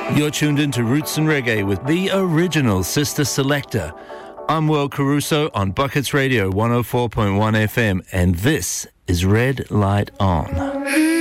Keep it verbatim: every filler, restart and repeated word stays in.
You're tuned into Roots and Reggae with the original Sister Selector. I'm Will Caruso on Buckets Radio one oh four point one F M, and this is Red Light On.